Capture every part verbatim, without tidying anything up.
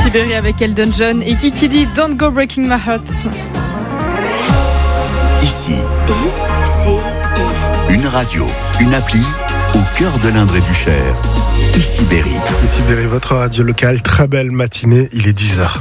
Ici Berry avec Elton John et Kiki dit Don't Go Breaking My Heart. Ici, une radio, une appli au cœur de l'Indre et du Cher. Ici Berry. Ici Berry, votre radio locale. Très belle matinée, il est dix heures.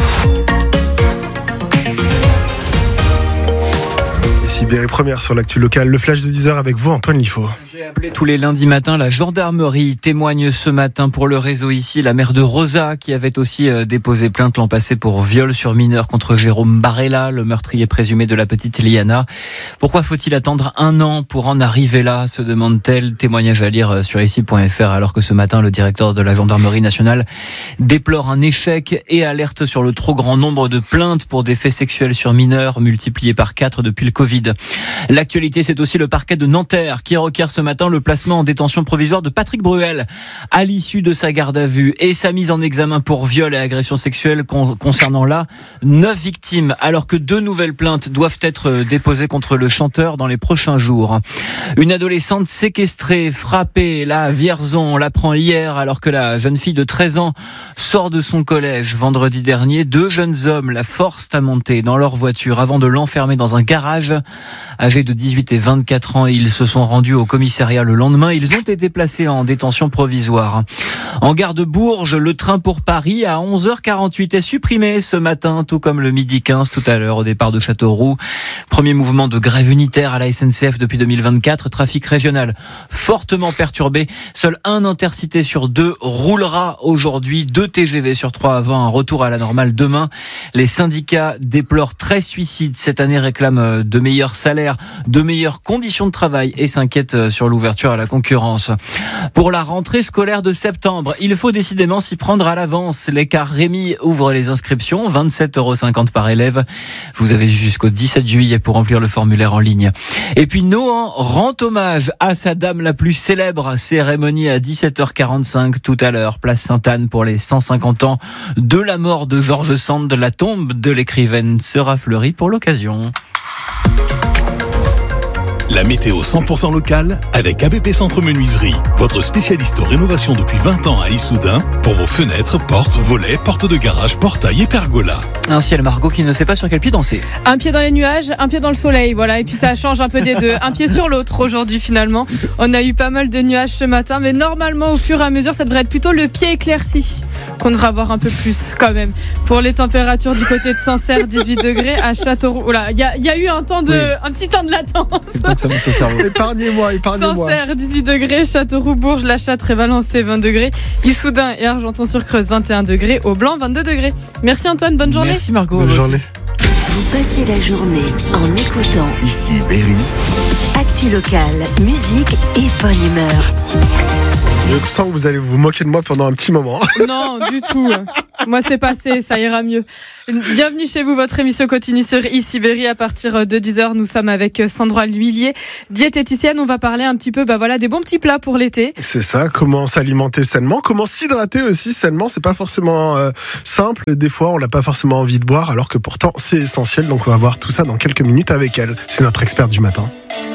Ici Berry, première sur l'actu locale. Le flash de dix heures avec vous, Antoine Liffaut. J'ai appelé tous les lundis matins. La gendarmerie témoigne ce matin pour le réseau ici. La mère de Rosa qui avait aussi déposé plainte l'an passé pour viol sur mineur contre Jérôme Barella, le meurtrier présumé de la petite Liana. Pourquoi faut-il attendre un an pour en arriver là, se demande-t-elle. Témoignage à lire sur ici point f r, alors que ce matin, le directeur de la gendarmerie nationale déplore un échec et alerte sur le trop grand nombre de plaintes pour des faits sexuels sur mineurs, multipliés par quatre depuis le Covid. L'actualité, c'est aussi le parquet de Nanterre qui requiert ce matin le placement en détention provisoire de Patrick Bruel à l'issue de sa garde à vue et sa mise en examen pour viol et agression sexuelle con- concernant là neuf victimes, alors que deux nouvelles plaintes doivent être déposées contre le chanteur dans les prochains jours. Une adolescente séquestrée, frappée là à Vierzon, on l'apprend hier alors que la jeune fille de treize ans sort de son collège vendredi dernier. Deux jeunes hommes la forcent à monter dans leur voiture avant de l'enfermer dans un garage. Âgés de dix-huit et vingt-quatre ans, ils se sont rendus au commissariat le lendemain. Ils ont été placés en détention provisoire. En gare de Bourges, le train pour Paris à onze heures quarante-huit est supprimé ce matin, tout comme le midi quinze tout à l'heure au départ de Châteauroux. Premier mouvement de grève unitaire à la S N C F depuis deux mille vingt-quatre. Trafic régional fortement perturbé. Seul un intercité sur deux roulera aujourd'hui. Deux T G V sur trois avant un retour à la normale demain. Les syndicats déplorent treize suicides cette année, réclament de meilleurs salaires, de meilleures conditions de travail et s'inquiètent sur l'ouverture à la concurrence. Pour la rentrée scolaire de septembre, il faut décidément s'y prendre à l'avance. L'écart Rémi ouvre les inscriptions, vingt-sept euros cinquante par élève. Vous avez jusqu'au dix-sept juillet pour remplir le formulaire en ligne. Et puis Nohant rend hommage à sa dame la plus célèbre. Cérémonie à dix-sept heures quarante-cinq tout à l'heure, place Sainte-Anne pour les cent cinquante ans de la mort de George Sand. La tombe de l'écrivaine sera fleurie pour l'occasion. La météo cent pour cent locale avec A B P Centre Menuiserie, votre spécialiste en rénovation depuis vingt ans à Issoudun pour vos fenêtres, portes, volets, portes de garage, portails et pergolas. Un ciel, Margot, qui ne sait pas sur quel pied danser. Un pied dans les nuages, un pied dans le soleil, voilà. Et puis ça change un peu des deux. Un pied sur l'autre aujourd'hui finalement. On a eu pas mal de nuages ce matin, mais normalement au fur et à mesure, ça devrait être plutôt le pied éclairci qu'on devrait avoir un peu plus quand même. Pour les températures du côté de Sancerre, dix-huit degrés, à Châteauroux. Oula, il y, y a eu un temps de, oui. un petit temps de latence. Ça monte au cerveau. Épargnez-moi, épargnez-moi. Sancerre, dix-huit degrés, Châteauroux, Bourges, La Châtre et Valençay, vingt degrés, Issoudun et Argenton-sur-Creuse, vingt et un degrés, au Blanc, vingt-deux degrés. Merci Antoine, bonne journée. Merci Margot. Bonne journée. Vous passez la journée en écoutant Ici Berry. Actu locale, musique et bonne humeur. Ici. Je sens que vous allez vous moquer de moi pendant un petit moment. Non, du tout. Moi, c'est passé, ça ira mieux. Bienvenue chez vous, votre émission continue sur Ici Berry. À partir de dix heures, nous sommes avec Sandra L'Huillier, diététicienne. On va parler un petit peu bah voilà, des bons petits plats pour l'été. C'est ça, comment s'alimenter sainement, comment s'hydrater aussi sainement. C'est pas forcément euh, simple. Des fois, on n'a pas forcément envie de boire, alors que pourtant, c'est essentiel. Donc, on va voir tout ça dans quelques minutes avec elle. C'est notre experte du matin.